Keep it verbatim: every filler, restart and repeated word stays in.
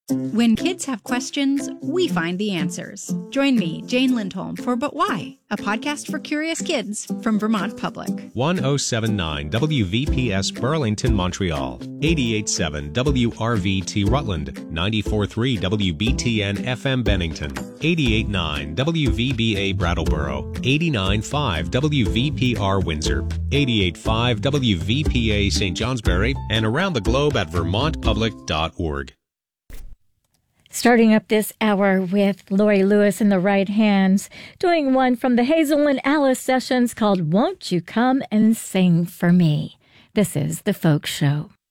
When kids have questions, we find the answers. Join me, Jane Lindholm, for But Why, a podcast for curious kids from Vermont Public. ten seventy-nine W V P S Burlington, Montreal. eighty-eight point seven W R V T Rutland. ninety-four point three W B T N F M Bennington. eighty-eight point nine W V B A Brattleboro. eighty-nine point five W V P R Windsor. eighty-eight point five W V P A Saint Johnsbury. And around the globe at vermont public dot org. Starting up this hour with Lori Lewis in the Right Hands, doing one from the Hazel and Alice sessions called Won't You Come and Sing for Me. This is The Folk Show.